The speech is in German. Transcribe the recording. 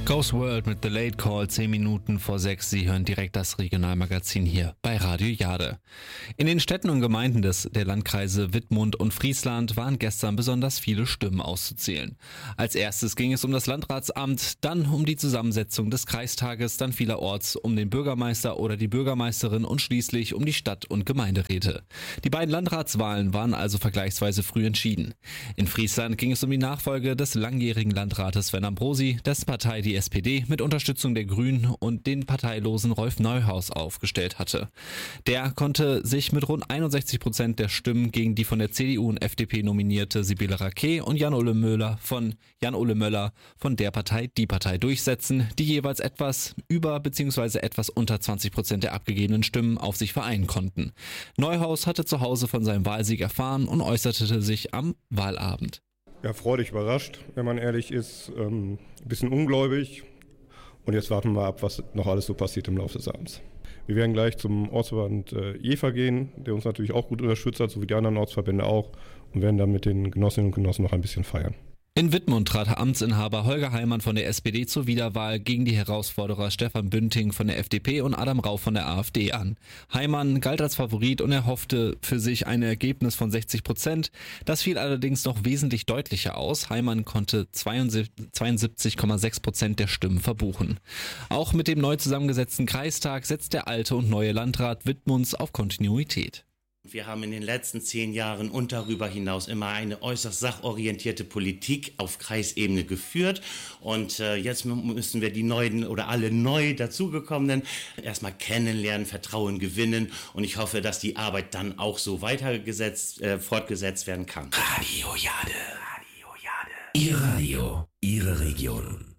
Ghost World mit The Late Call, 10 Minuten vor 6. Sie hören direkt das Regionalmagazin hier bei Radio Jade. In den Städten und Gemeinden der Landkreise Wittmund und Friesland waren gestern besonders viele Stimmen auszuzählen. Als erstes ging es um das Landratsamt, dann um die Zusammensetzung des Kreistages, dann vielerorts um den Bürgermeister oder die Bürgermeisterin und schließlich um die Stadt- und Gemeinderäte. Die beiden Landratswahlen waren also vergleichsweise früh entschieden. In Friesland ging es um die Nachfolge des langjährigen Landrates Sven Ambrosi, dessen Partei die SPD mit Unterstützung der Grünen und den parteilosen Rolf Neuhaus aufgestellt hatte. Der konnte sich mit rund 61% der Stimmen gegen die von der CDU und FDP nominierte Sibylle Raquet und Jan-Ole Möller von der Partei Die Partei durchsetzen, die jeweils etwas über bzw. etwas unter 20% der abgegebenen Stimmen auf sich vereinen konnten. Neuhaus hatte zu Hause von seinem Wahlsieg erfahren und äußerte sich am Wahlabend. Ja, freudig überrascht, wenn man ehrlich ist, ein bisschen ungläubig und jetzt warten wir ab, was noch alles so passiert im Laufe des Abends. Wir werden gleich zum Ortsverband Jever gehen, der uns natürlich auch gut unterstützt hat, so wie die anderen Ortsverbände auch, und werden dann mit den Genossinnen und Genossen noch ein bisschen feiern. In Wittmund trat Amtsinhaber Holger Heimann von der SPD zur Wiederwahl gegen die Herausforderer Stefan Bünding von der FDP und Adam Rau von der AfD an. Heimann galt als Favorit und erhoffte für sich ein Ergebnis von 60%. Das fiel allerdings noch wesentlich deutlicher aus. Heimann konnte 72,6% der Stimmen verbuchen. Auch mit dem neu zusammengesetzten Kreistag setzt der alte und neue Landrat Wittmunds auf Kontinuität. Wir haben in den letzten 10 Jahren und darüber hinaus immer eine äußerst sachorientierte Politik auf Kreisebene geführt und jetzt müssen wir die neuen oder alle neu dazugekommenen erstmal kennenlernen, Vertrauen gewinnen und ich hoffe, dass die Arbeit dann auch so fortgesetzt werden kann. Radio Jade. Ihr Radio, Ihre Region.